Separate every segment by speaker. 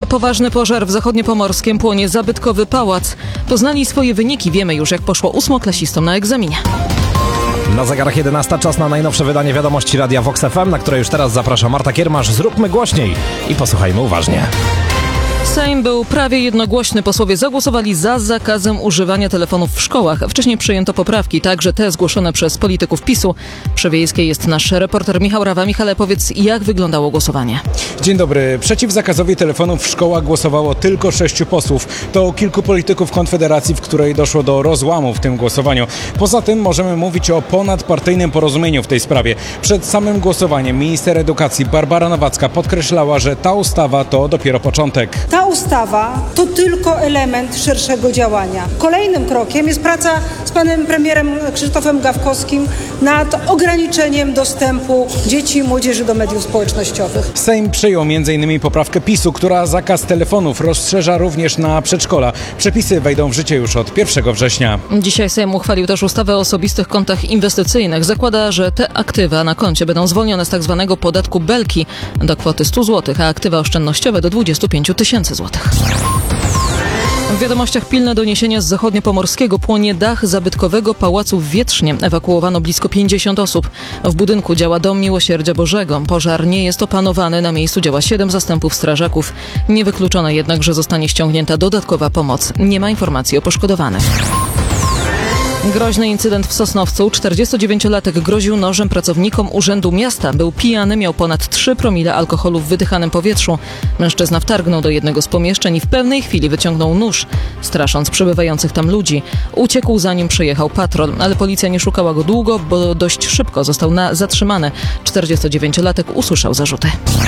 Speaker 1: Poważny pożar w Zachodniopomorskiem, płonie zabytkowy pałac. Poznali swoje wyniki, wiemy już jak poszło ósmoklasistom na egzaminie.
Speaker 2: Na zegarach 11, czas na najnowsze wydanie wiadomości Radia Vox FM, na które już teraz zaprasza Marta Kiermasz. Zróbmy głośniej i posłuchajmy uważnie.
Speaker 1: Sejm był prawie jednogłośny. Posłowie zagłosowali za zakazem używania telefonów w szkołach. Wcześniej przyjęto poprawki, także te zgłoszone przez polityków PiS-u. Przy Wiejskiej jest nasz reporter Michał Rawa. Michale, powiedz, jak wyglądało głosowanie?
Speaker 3: Dzień dobry. Przeciw zakazowi telefonów w szkołach głosowało tylko 6 posłów. To kilku polityków Konfederacji, w której doszło do rozłamu w tym głosowaniu. Poza tym możemy mówić o ponadpartyjnym porozumieniu w tej sprawie. Przed samym głosowaniem minister edukacji Barbara Nowacka podkreślała, że ta ustawa to dopiero początek.
Speaker 4: Ta ustawa to tylko element szerszego działania. Kolejnym krokiem jest praca z panem premierem Krzysztofem Gawkowskim nad ograniczeniem dostępu dzieci i młodzieży do mediów społecznościowych.
Speaker 3: Sejm przyjął m.in. poprawkę PiS-u, która zakaz telefonów rozszerza również na przedszkola. Przepisy wejdą w życie już od 1 września.
Speaker 1: Dzisiaj Sejm uchwalił też ustawę o osobistych kontach inwestycyjnych. Zakłada, że te aktywa na koncie będą zwolnione z tzw. podatku Belki do kwoty 100 zł, a aktywa oszczędnościowe do 25 000 złotych. W wiadomościach pilne doniesienia z Zachodniopomorskiego. Płonie dach zabytkowego pałacu w Wietrznie. Ewakuowano blisko 50 osób. W budynku działa Dom Miłosierdzia Bożego. Pożar nie jest opanowany. Na miejscu działa 7 zastępów strażaków. Niewykluczone jednak, że zostanie ściągnięta dodatkowa pomoc. Nie ma informacji o poszkodowanych. Groźny incydent w Sosnowcu. 49-latek groził nożem pracownikom Urzędu Miasta. Był pijany, miał ponad 3 promile alkoholu w wydychanym powietrzu. Mężczyzna wtargnął do jednego z pomieszczeń i w pewnej chwili wyciągnął nóż, strasząc przebywających tam ludzi. Uciekł, zanim przyjechał patrol, ale policja nie szukała go długo, bo dość szybko został zatrzymany. 49-latek usłyszał zarzuty.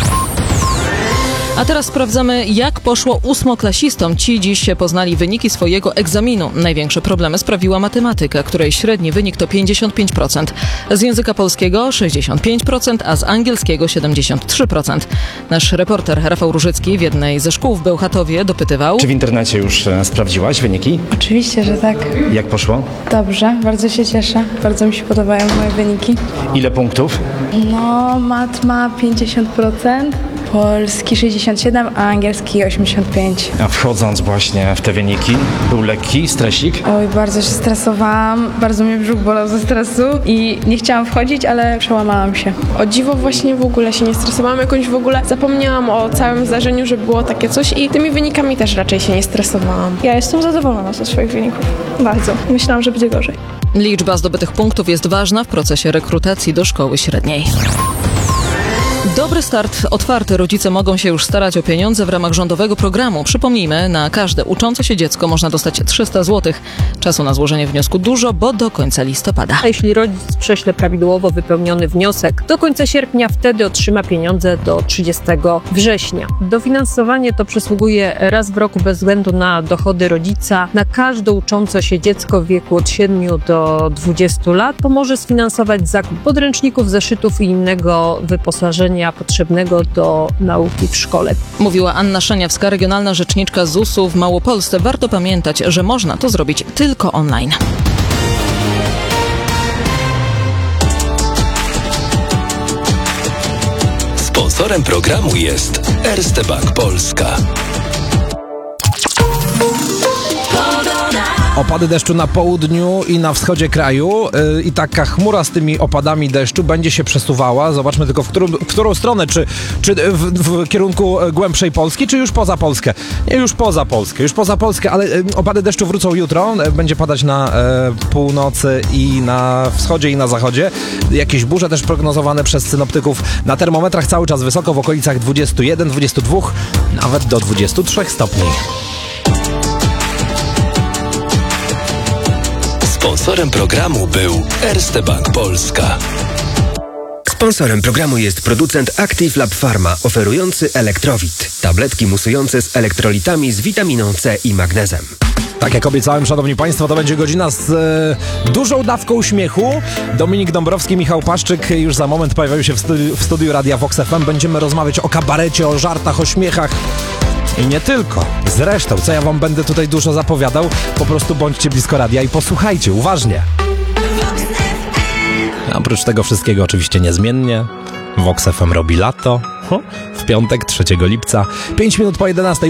Speaker 1: A teraz sprawdzamy, jak poszło ósmoklasistom. Ci dziś poznali wyniki swojego egzaminu. Największe problemy sprawiła matematyka, której średni wynik to 55%. Z języka polskiego 65%, a z angielskiego 73%. Nasz reporter Rafał Różycki w jednej ze szkół w Bełchatowie dopytywał...
Speaker 5: Czy w internecie już sprawdziłaś wyniki?
Speaker 6: Oczywiście, że tak.
Speaker 5: Jak poszło?
Speaker 6: Dobrze, bardzo się cieszę. Bardzo mi się podobają moje wyniki.
Speaker 5: Ile punktów?
Speaker 6: No, matma 50%. Polski 67, a angielski 85.
Speaker 5: A wchodząc właśnie w te wyniki, był lekki stresik?
Speaker 6: Oj, bardzo się stresowałam, bardzo mnie brzuch bolał ze stresu i nie chciałam wchodzić, ale przełamałam się.
Speaker 7: O dziwo właśnie w ogóle się nie stresowałam, jakoś w ogóle zapomniałam o całym zdarzeniu, że było takie coś i tymi wynikami też raczej się nie stresowałam.
Speaker 8: Ja jestem zadowolona ze swoich wyników. Bardzo. Myślałam, że będzie gorzej.
Speaker 1: Liczba zdobytych punktów jest ważna w procesie rekrutacji do szkoły średniej. Dobry start otwarty. Rodzice mogą się już starać o pieniądze w ramach rządowego programu. Przypomnijmy, na każde uczące się dziecko można dostać 300 zł. Czasu na złożenie wniosku dużo, bo do końca listopada.
Speaker 9: A jeśli rodzic prześle prawidłowo wypełniony wniosek do końca sierpnia, wtedy otrzyma pieniądze do 30 września. Dofinansowanie to przysługuje raz w roku bez względu na dochody rodzica. Na każde uczące się dziecko w wieku od 7 do 20 lat pomoże sfinansować zakup podręczników, zeszytów i innego wyposażenia potrzebnego do nauki w szkole.
Speaker 1: Mówiła Anna Szaniawska, regionalna rzeczniczka ZUS-u w Małopolsce. Warto pamiętać, że można to zrobić tylko online.
Speaker 10: Sponsorem programu jest Erste Bank Polska.
Speaker 2: Opady deszczu na południu i na wschodzie kraju i taka chmura z tymi opadami deszczu będzie się przesuwała. Zobaczmy tylko, w którą stronę, czy w kierunku głębszej Polski, czy już poza Polskę. Nie, już poza Polskę, ale opady deszczu wrócą jutro. Będzie padać na północy i na wschodzie i na zachodzie. Jakieś burze też prognozowane przez synoptyków. Na termometrach cały czas wysoko, w okolicach 21, 22, nawet do 23 stopni.
Speaker 10: Sponsorem programu był Erste Bank Polska.
Speaker 11: Sponsorem programu jest producent Active Lab Pharma, oferujący Elektrowit. Tabletki musujące z elektrolitami z witaminą C i magnezem.
Speaker 2: Tak jak obiecałem, szanowni państwo, to będzie godzina z dużą dawką śmiechu. Dominik Dąbrowski, Michał Paszczyk już za moment pojawiają się w studiu Radia Vox FM. Będziemy rozmawiać o kabarecie, o żartach, o śmiechach. I nie tylko. Zresztą, co ja wam będę tutaj dużo zapowiadał, po prostu bądźcie blisko radia i posłuchajcie uważnie. Oprócz tego wszystkiego oczywiście niezmiennie Vox FM robi lato w piątek 3 lipca, 5 minut po 11.